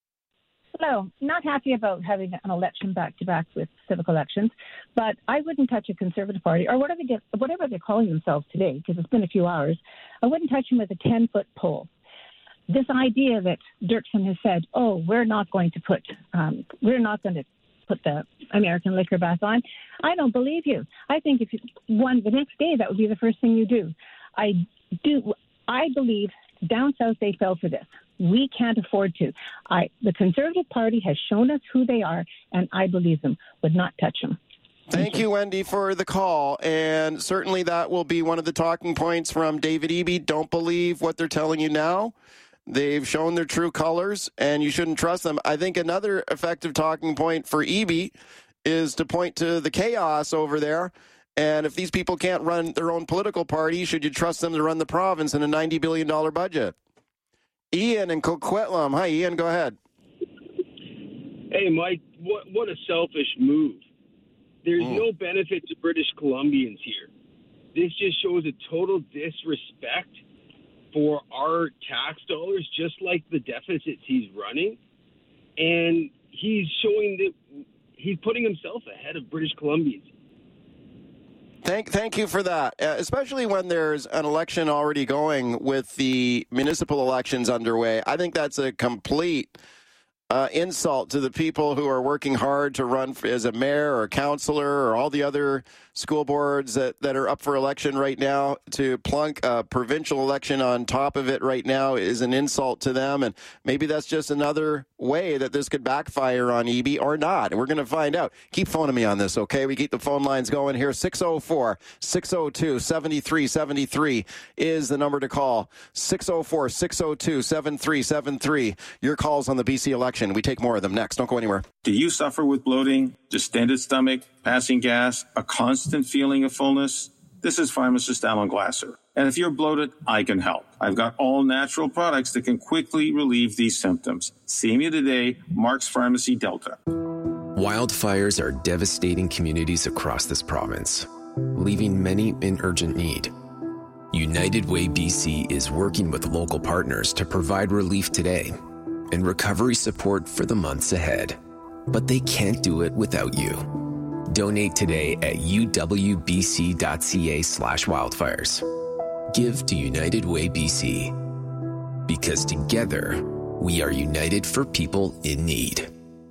Hello. Not happy about having an election back-to-back with civic elections, but I wouldn't touch a Conservative Party, or whatever, they, whatever they're calling themselves today, because it's been a few hours. I wouldn't touch them with a ten-foot pole. This idea that Dirksen has said, oh, we're not going to put, um, we're not going to put the American liquor back on, I don't believe you. I think if you won the next day, that would be the first thing you do. I do. I believe down south they fell for this. We can't afford to. I, the Conservative Party has shown us who they are, and I believe them. Would not touch them.
Thank you, Wendy, for the call. And certainly that will be one of the talking points from David Eby. Don't believe what they're telling you now. They've shown their true colors, and you shouldn't trust them. I think another effective talking point for Eby is to point to the chaos over there. And if these people can't run their own political party, should you trust them to run the province in a ninety billion dollars budget? Ian in Coquitlam. Hi, Ian. Go ahead.
Hey, Mike, what, what a selfish move. There's mm. no benefit to British Columbians here. This just shows a total disrespect for our tax dollars, just like the deficits he's running. And he's showing that he's putting himself ahead of British Columbians.
Thank, thank you for that, uh, especially when there's an election already going with the municipal elections underway. I think that's a complete uh, insult to the people who are working hard to run for, as a mayor or a councillor or all the other school boards that, that are up for election right now. To plunk a provincial election on top of it right now is an insult to them, and maybe that's just another way that this could backfire on Eby or not. We're going to find out. Keep phoning me on this, okay? We keep the phone lines going here. six oh four, six oh two, seven three seven three is the number to call. six oh four, six oh two, seven three seven three. Your calls on the B C election. We take more of them next. Don't go anywhere.
Do you suffer with bloating, distended stomach, passing gas, a constant feeling of fullness? This is pharmacist Alan Glasser. And if you're bloated, I can help. I've got all natural products that can quickly relieve these symptoms. See me today, Mark's Pharmacy Delta.
Wildfires are devastating communities across this province.
leaving many in urgent need. United Way B C is working with local partners to provide relief today and recovery support for the months ahead. But they can't do it without you. Donate today at uwbc.ca slash wildfires. Give to United Way B C. Because together, we are united for people in need.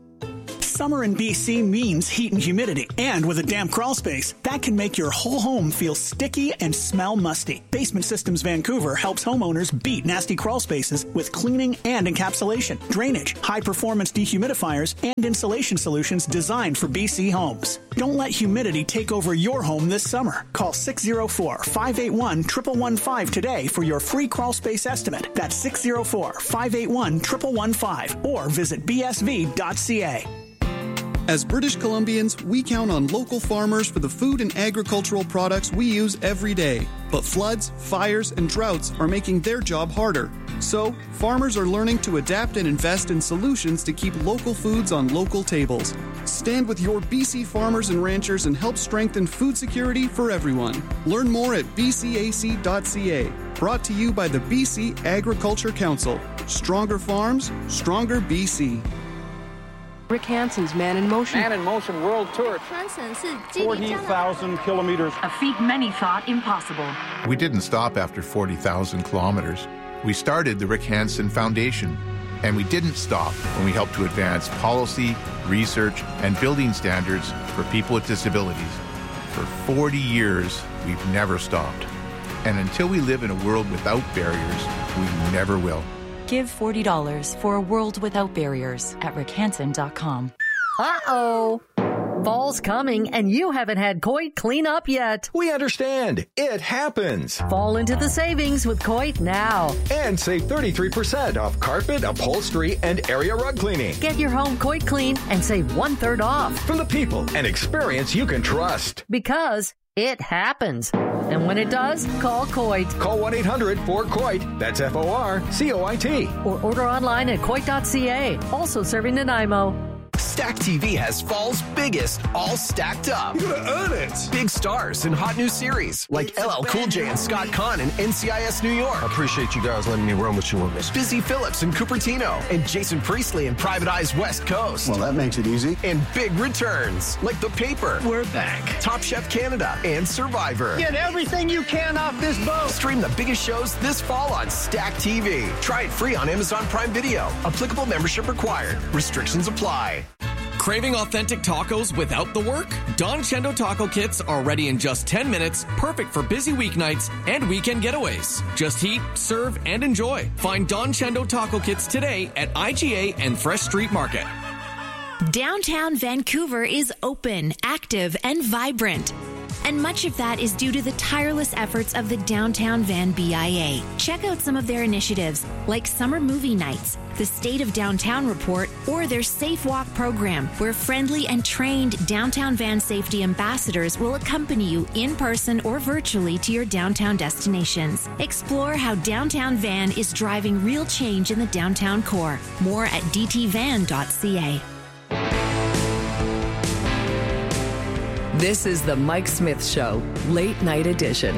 Summer in B C means heat and humidity. And with a damp crawl space, that can make your whole home feel sticky and smell musty. Basement Systems Vancouver helps homeowners beat nasty crawl spaces with cleaning and encapsulation, drainage, high-performance dehumidifiers, and insulation solutions designed for B C homes. Don't let humidity take over your home this summer. Call six oh four, five eight one, one one one five today for your free crawl space estimate. That's six oh four, five eight one, one one one five or visit b s v dot c a.
As British Columbians, we count on local farmers for the food and agricultural products we use every day. But floods, fires, and droughts are making their job harder. So, farmers are learning to adapt and invest in solutions to keep local foods on local tables. Stand with your B C farmers and ranchers and help strengthen food security for everyone. Learn more at b c a c dot c a. Brought to you by the B C Agriculture Council. Stronger farms, stronger B C.
Rick Hansen's Man in Motion.
Man in Motion World Tour. forty thousand kilometers.
A feat many thought impossible.
We didn't stop after forty thousand kilometers. We started the Rick Hansen Foundation. And we didn't stop when we helped to advance policy, research, and building standards for people with disabilities. For forty years, we've never stopped. And until we live in a world without barriers, we never will.
Give forty dollars for a world without barriers at rick hansen dot com.
Uh-oh. Fall's coming, and you haven't had Coit clean up yet.
We understand. It happens.
Fall into the savings with Coit now.
And save thirty-three percent off carpet, upholstery, and area rug cleaning.
Get your home Coit clean and save one-third off.
From the people and experience you can trust.
Because it happens. And when it does, call Coit.
Call one eight hundred four C O I T. That's F O R C O I T.
Or order online at coit dot c a. Also serving Nanaimo.
Stack T V has fall's biggest, all stacked up.
You're gonna earn it.
Big stars and hot new series like L L Cool J and Scott Conn in N C I S New York.
I appreciate you guys letting me run with you on this.
Busy Phillips and Cupertino and Jason Priestley in Private Eye's West Coast.
Well, that makes it easy.
And big returns like The Paper.
We're back.
Top Chef Canada and Survivor.
Get everything you can off this boat.
Stream the biggest shows this fall on Stack T V. Try it free on Amazon Prime Video. Applicable membership required. Restrictions apply.
Craving authentic tacos without the work? Don Chendo taco kits are ready in just ten minutes, perfect for busy weeknights and weekend getaways. Just heat, serve, and enjoy. Find Don Chendo taco kits today at I G A and Fresh Street Market.
Downtown Vancouver is open, active, and vibrant. And much of that is due to the tireless efforts of the Downtown Van B I A. Check out some of their initiatives, like Summer Movie Nights, the State of Downtown Report, or their Safe Walk program, where friendly and trained Downtown Van Safety ambassadors will accompany you in person or virtually to your downtown destinations. Explore how Downtown Van is driving real change in the downtown core. More at d t van dot c a.
This is the Mike Smith Show, late night edition.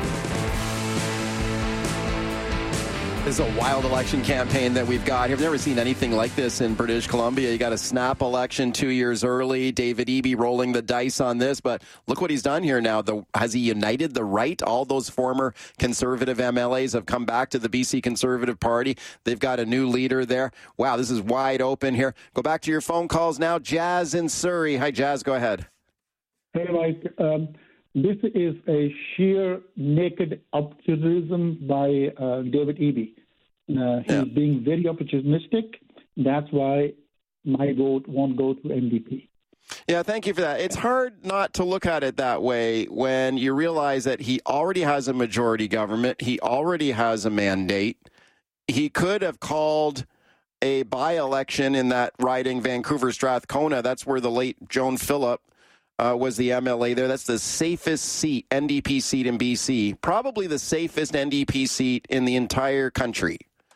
This is a wild election campaign that we've got here. I've never seen anything like this in British Columbia. You got a snap election two years early. David Eby rolling the dice on this, but look what he's done here now. The, has he united the right? All those former Conservative M L As have come back to the B C Conservative Party. They've got a new leader there. Wow, this is wide open here. Go back to your phone calls now. Jazz in Surrey. Hi, Jazz. Go ahead.
Hey, Mike. Um, this is a sheer naked opportunism by uh, David Eby. Uh, he's yeah. being very opportunistic. That's why my vote won't go to N D P.
Yeah, thank you for that. It's hard not to look at it that way when you realize that he already has a majority government. He already has a mandate. He could have called a by-election in that riding Vancouver-Strathcona. That's where the late Joan Phillip Uh, was the M L A there. That's the safest seat, N D P seat in B C. Probably the safest N D P seat in the entire country.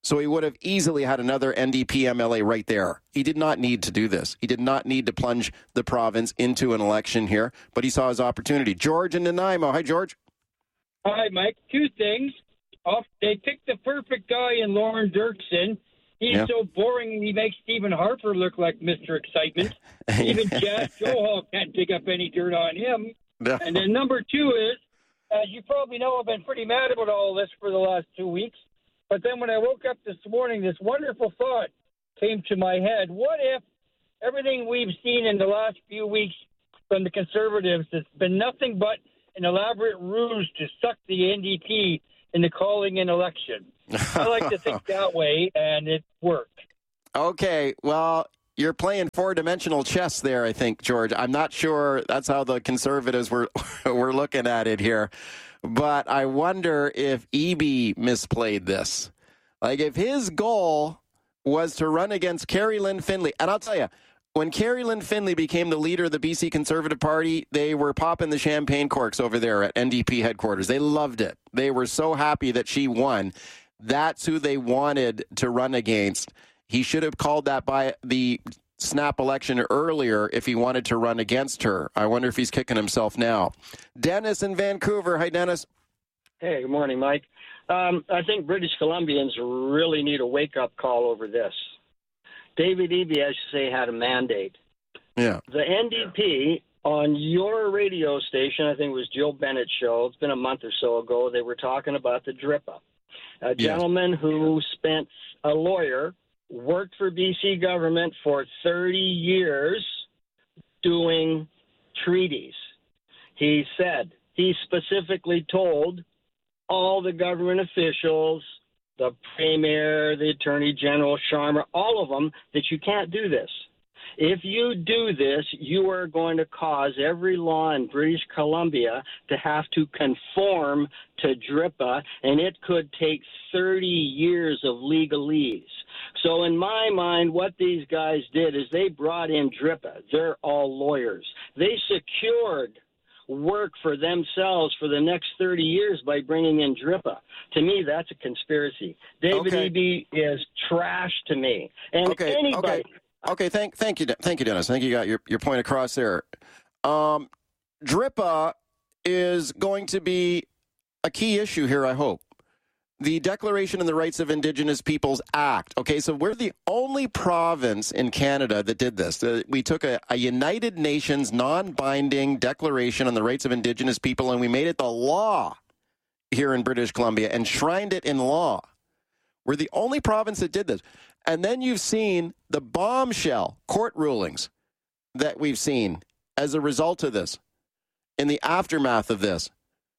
So he would have easily had another N D P M L A right there. He did not need to do this. He did not need to plunge the province into an election here, but he saw his opportunity. George in Nanaimo. Hi, George.
Hi, Mike. Two things. Off, they picked the perfect guy in Lauren Dirksen. He's yeah. so boring, he makes Stephen Harper look like Mister Excitement. Even Jazz Johal can't dig up any dirt on him. No. And then number two is, as you probably know, I've been pretty mad about all this for the last two weeks. But then when I woke up this morning, this wonderful thought came to my head. What if everything we've seen in the last few weeks from the Conservatives has been nothing but an elaborate ruse to suck the N D P in the calling an election? I like to think that way, and it worked.
Okay, well, you're playing four-dimensional chess there, I think, George. I'm not sure that's how the Conservatives were, were looking at it here. But I wonder if Eby misplayed this. Like, if his goal was to run against Carrie Lynn Finley, and I'll tell you, when Carrie Lynn Finley became the leader of the B C Conservative Party, they were popping the champagne corks over there at N D P headquarters. They loved it. They were so happy that she won. That's who they wanted to run against. He should have called that by the snap election earlier if he wanted to run against her. I wonder if he's kicking himself now. Dennis in Vancouver. Hi, Dennis.
Hey, good morning, Mike. Um, I think British Columbians really need a wake-up call over this. David Eby, as you say, had a mandate.
Yeah.
The N D P on your radio station, I think it was Jill Bennett's show, it's been a month or so ago, they were talking about the D R I P A, a yes. gentleman who spent a lawyer, worked for B C government for thirty years doing treaties. He said, he specifically told all the government officials, the Premier, the Attorney General, Sharma, all of them, that you can't do this. If you do this, you are going to cause every law in British Columbia to have to conform to D R I P A, and it could take thirty years of legalese. So in my mind, what these guys did is they brought in D R I P A. They're all lawyers. They secured work for themselves for the next thirty years by bringing in D R I P A. To me, that's a conspiracy. David okay. Eby is trash to me. And
okay.
anybody...
Okay. Okay, thank thank you, thank you, Dennis. I think you got your, your point across there. Um, D R I P A is going to be a key issue here, I hope. The Declaration on the Rights of Indigenous Peoples Act. Okay, so we're the only province in Canada that did this. Uh, we took a, a United Nations non-binding Declaration on the Rights of Indigenous People, and we made it the law here in British Columbia, enshrined it in law. We're the only province that did this. And then you've seen the bombshell court rulings that we've seen as a result of this, in the aftermath of this.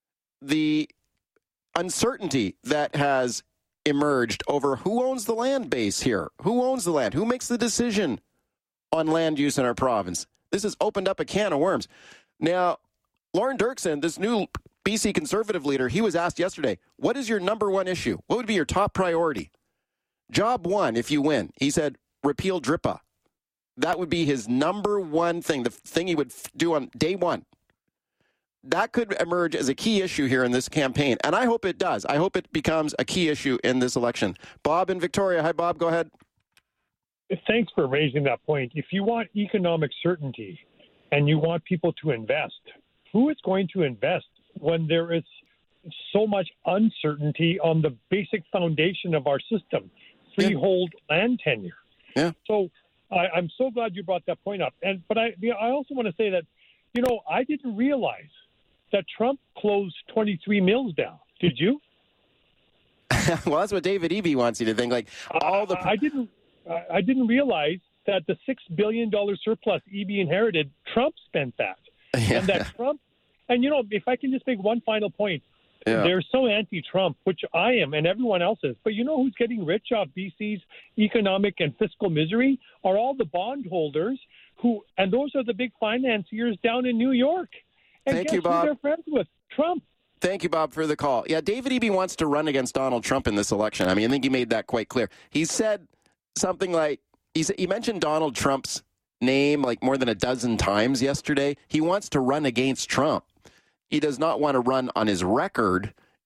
The uncertainty that has emerged over who owns the land base here. Who owns the land? Who makes the decision on land use in our province? This has opened up a can of worms. Now, Lauren Dirksen, this new B C Conservative leader, he was asked yesterday, what is your number one issue? What would be your top priority? Job one, if you win, he said, repeal D R I P A. That would be his number one thing, the thing he would do on day one. That could emerge as a key issue here in this campaign, and I hope it does. I hope it becomes a key issue in this election. Bob in Victoria. Hi, Bob. Go ahead.
Thanks for raising that point. If you want economic certainty and you want people to invest, who is going to invest when there is so much uncertainty on the basic foundation of our system? Freehold yeah. land tenure.
Yeah.
So I, I'm so glad you brought that point up. And but I I also want to say that, you know, I didn't realize that Trump closed twenty-three mills down. Did you?
Well, that's what David Eby wants you to think. Like all the
uh, I didn't I didn't realize that the six billion dollars surplus Eby inherited, Trump spent that,
yeah.
and that Trump. And you know, if I can just make one final point. Yeah. They're so anti-Trump, which I am and everyone else is. But you know who's getting rich off B C's economic and fiscal misery? Are all the bondholders who, and those are the big financiers down in New York. And
Thank
guess
you, Bob.
who they're friends with? Trump.
Thank you, Bob, for the call. Yeah, David Eby wants to run against Donald Trump in this election. I mean, I think he made that quite clear. He said something like, he, he mentioned Donald Trump's name like more than a dozen times yesterday. He wants to run against Trump. He does not want to run on his record.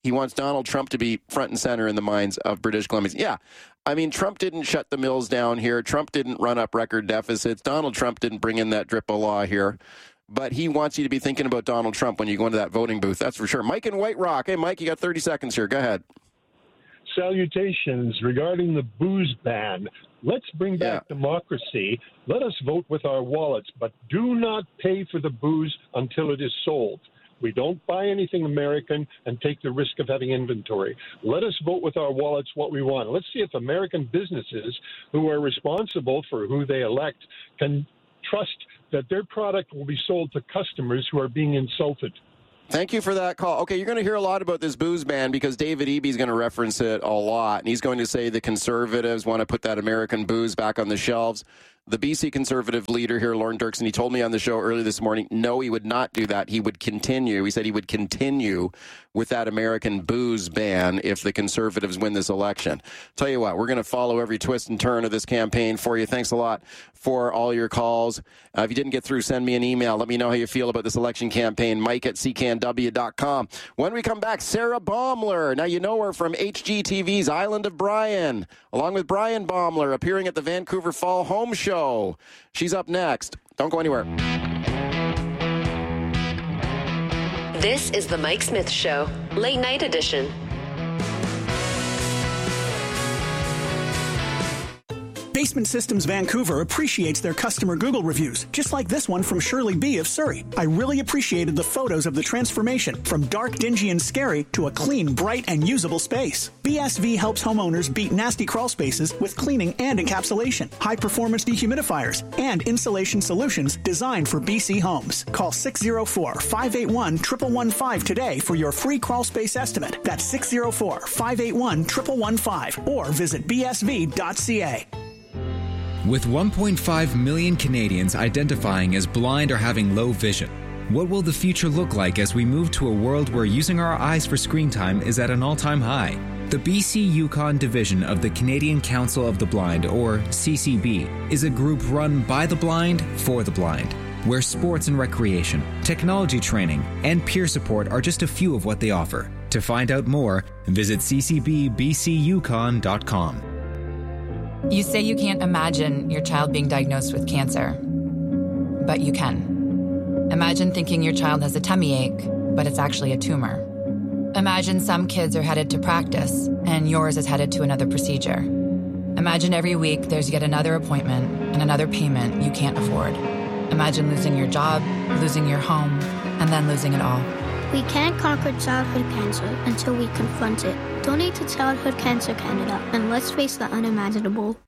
He wants Donald Trump to be front and center in the minds of British Columbians. Yeah, I mean, Trump didn't shut the mills down here. Trump didn't run up record deficits. Donald Trump didn't bring in that DRIPA law here. But he wants you to be thinking about Donald Trump when you go into that voting booth. That's for sure. Mike in White Rock. Hey, Mike, you got thirty seconds here. Go ahead.
Salutations regarding the booze ban. Let's bring back yeah. democracy. Let us vote with our wallets, but do not pay for the booze until it is sold. We don't buy anything American and take the risk of having inventory. Let us vote with our wallets what we want. Let's see if American businesses who are responsible for who they elect can trust that their product will be sold to customers who are being insulted.
Thank you for that call. Okay, you're going to hear a lot about this booze ban because David Eby is going to reference it a lot, and he's going to say the Conservatives want to put that American booze back on the shelves. The B C Conservative leader here, Lorne Dirksen, he told me on the show earlier this morning, no, he would not do that. He would continue. He said he would continue with that American booze ban if the Conservatives win this election. Tell you what, we're going to follow every twist and turn of this campaign for you. Thanks a lot for all your calls. Uh, if you didn't get through, send me an email. Let me know how you feel about this election campaign, Mike at C K N W dot com. When we come back, Sarah Baumler. Now, you know her from H G T V's Island of Bryan, along with Brian Baumler, appearing at the Vancouver Fall Home Show. She's up next. Don't go anywhere.
This is the Mike Smith Show, late night edition.
Basement Systems Vancouver appreciates their customer Google reviews, just like this one from Shirley B. of Surrey. I really appreciated the photos of the transformation from dark, dingy, and scary to a clean, bright, and usable space. B S V helps homeowners beat nasty crawl spaces with cleaning and encapsulation, high-performance dehumidifiers, and insulation solutions designed for B C homes. Call six oh four, five eight one, one one one five today for your free crawl space estimate. That's six oh four, five eight one, one one one five or visit b s v dot c a.
With one point five million Canadians identifying as blind or having low vision, what will the future look like as we move to a world where using our eyes for screen time is at an all-time high? The B C Yukon division of the Canadian Council of the Blind, or C C B, is a group run by the blind for the blind, where sports and recreation, technology training, and peer support are just a few of what they offer. To find out more, visit c c b b c yukon dot com.
You say you can't imagine your child being diagnosed with cancer, but you can. Imagine thinking your child has a tummy ache, but it's actually a tumor. Imagine some kids are headed to practice, and yours is headed to another procedure. Imagine every week there's yet another appointment and another payment you can't afford. Imagine losing your job, losing your home, and then losing it all.
We can't conquer childhood cancer until we confront it. Donate to Childhood Cancer Canada, and let's face the unimaginable.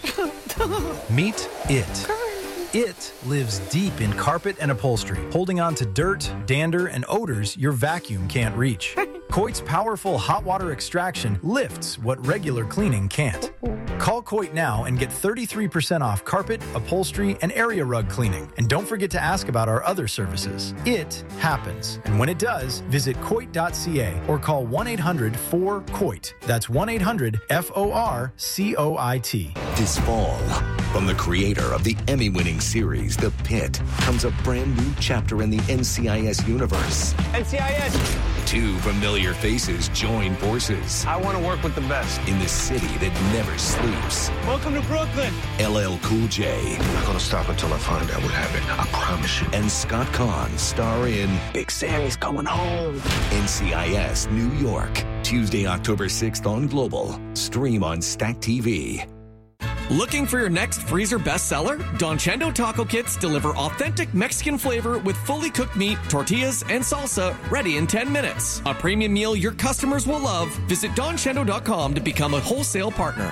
Meet it. It lives deep in carpet and upholstery, holding on to dirt, dander, and odors your vacuum can't reach. Coit's powerful hot water extraction lifts what regular cleaning can't. Call Coit now and get thirty-three percent off carpet, upholstery, and area rug cleaning. And don't forget to ask about our other services. It happens. And when it does, visit coit dot c a or call one eight hundred four C O I T. That's one eight hundred F O R C O I T.
This fall, from the creator of the Emmy-winning series The Pit, comes a brand new chapter in the N C I S universe.
N C I S!
Two familiar faces join forces.
I want to work with the best.
In the city that never sleeps.
Welcome to Brooklyn.
L L Cool J.
I'm not going to stop until I find out what happened. I promise you.
And Scott Conn star in
Big Sammy's Coming Home.
N C I S New York. Tuesday, October sixth on Global. Stream on Stack T V.
Looking for your next freezer bestseller? Don Chendo Taco Kits deliver authentic Mexican flavor with fully cooked meat, tortillas, and salsa ready in ten minutes. A premium meal your customers will love. Visit don chendo dot com to become a wholesale partner.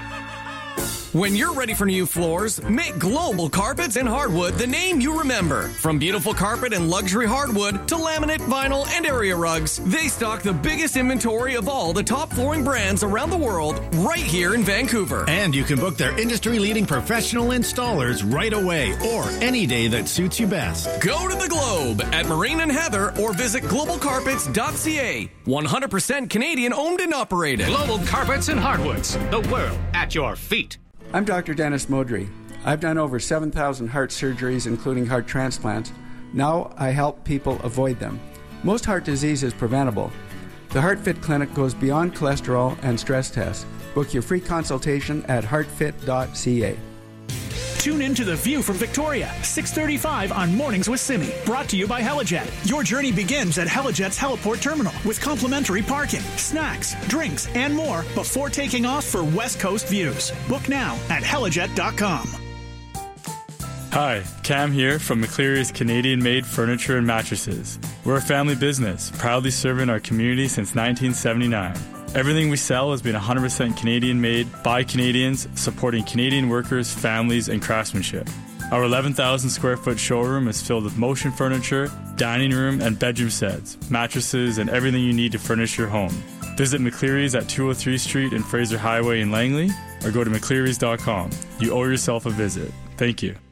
When you're ready for new floors, make Global Carpets and Hardwood the name you remember. From beautiful carpet and luxury hardwood to laminate, vinyl, and area rugs, they stock the biggest inventory of all the top flooring brands around the world right here in Vancouver.
And you can book their industry-leading professional installers right away or any day that suits you best.
Go to the Globe at Marine and Heather or visit global carpets dot c a. one hundred percent Canadian owned and operated.
Global Carpets and Hardwoods, the world at your feet.
I'm Doctor Dennis Modry. I've done over seven thousand heart surgeries, including heart transplants. Now I help people avoid them. Most heart disease is preventable. The HeartFit Clinic goes beyond cholesterol and stress tests. Book your free consultation at heart fit dot c a.
Tune in to The View from Victoria, six thirty-five on Mornings with Simi. Brought to you by Helijet. Your journey begins at Helijet's Heliport Terminal with complimentary parking, snacks, drinks, and more before taking off for West Coast views. Book now at helijet dot com.
Hi, Cam here from McCleary's Canadian-made furniture and mattresses. We're a family business, proudly serving our community since nineteen seventy-nine. Everything we sell has been one hundred percent Canadian-made by Canadians, supporting Canadian workers, families, and craftsmanship. Our eleven thousand square foot showroom is filled with motion furniture, dining room, and bedroom sets, mattresses, and everything you need to furnish your home. Visit McCleary's at two oh three Street and Fraser Highway in Langley, or go to mcclearys dot com. You owe yourself a visit. Thank you.